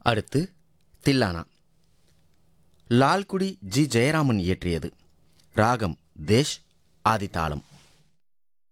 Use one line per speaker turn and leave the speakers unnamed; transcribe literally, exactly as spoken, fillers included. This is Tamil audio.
அடுத்து தில்லானா. லால்குடி ஜி ஜெயராமன் இயற்றியது. ராகம் தேஷ், ஆதிதாளம்.